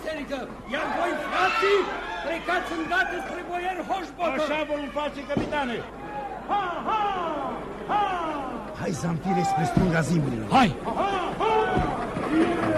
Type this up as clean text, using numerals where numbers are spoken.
biserică, iar voi, frații, plecați îndată spre boier Hoșbotă. Așa vom face, capitane. Ha, ha, ha! Hai, Zamfire, spre stânga zimbrului. Hai! Ha, ha!